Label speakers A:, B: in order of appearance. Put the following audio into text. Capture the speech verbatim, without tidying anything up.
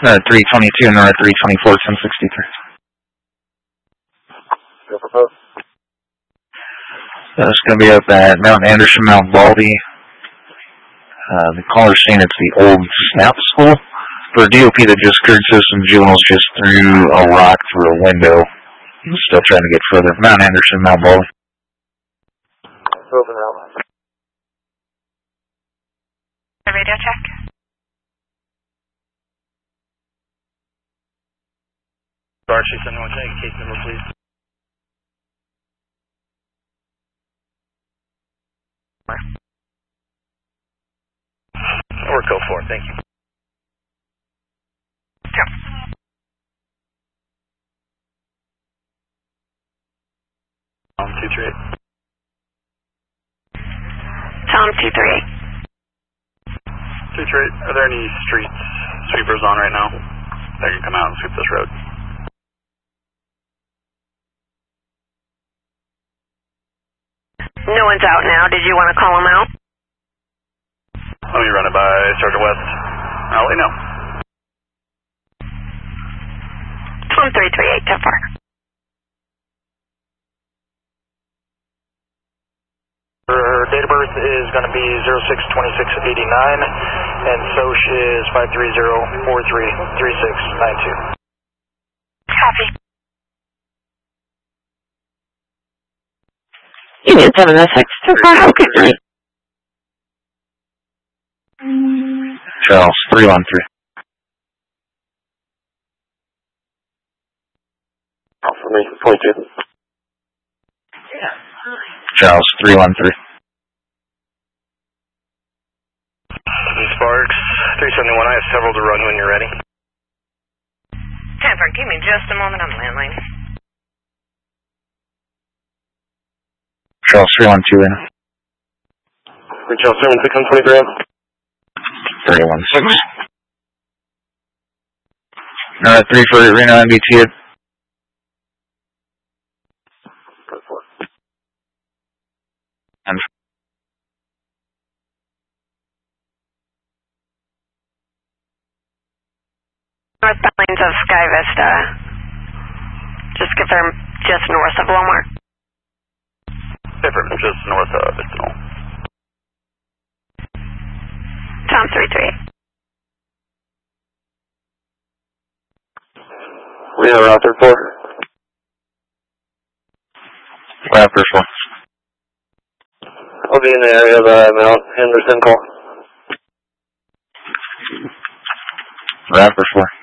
A: Uh, three twenty-two, Nora three twenty-four, ten sixty-three.
B: Go for both.
A: Uh, it's going to be up at Mount Anderson, Mount Baldy. Uh, the caller's saying it's the old Snap School. For D O P that just occurred, Citizen Juveniles just threw a rock through a window. I'm still trying to get further. Mount Anderson, Mount Baldy.
B: Open out.
C: Radio check.
D: Archie, seven one check, case number, please. Or code four, thank you.
C: Yep.
D: Um, two three eight.
C: Tom two three eight.
D: two three eight, are there any street sweepers on right now that can come out and sweep this road?
C: No one's out now. Did you want to call them out?
D: Let me run it by Sergeant West. I'll let you know.
C: Tom three three eight, ten four.
E: Her date of birth is going to be zero six twenty-six eighty-nine, and S O C is five three zero four three three six nine two.
C: Copy.
F: Union seven oh six, two four, how can I?
A: Charles, three one three.
B: Alpha me, point two.
A: Charles, three one three.
D: Sparks, three seventy-one, I have several to run when you're ready.
C: ten four, give me just a moment on the landline.
A: Charles, three one two in.
B: Charles, seven six one twenty-three.
A: three one six. Nora three for Reno M B T. And
C: Northbound lanes of Sky Vista. Just confirm, just north of Walmart.
D: Different, just north of it. So.
C: Tom three three eight.
B: Reno Raptor four.
A: Raptor four.
B: I'll be in the area of uh, Mount Henderson call.
A: Raptor four.